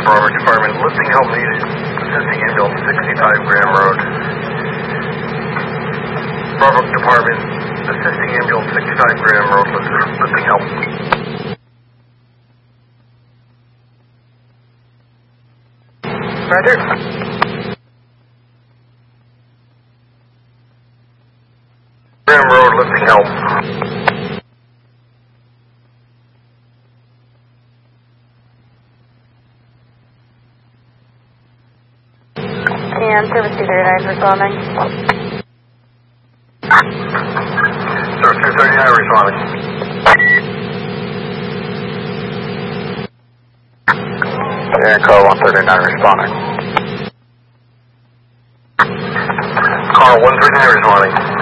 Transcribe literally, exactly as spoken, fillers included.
Broward Department, lifting help needed, assisting ambulance sixty-five Graham Road. Broward Department, assisting ambulance sixty-five Graham Road, lifting help. Roger. Graham Road, lifting help. And service two thirty-nine responding. Service two thirty-nine responding. And car one thirty-nine responding. Car one thirty-nine responding.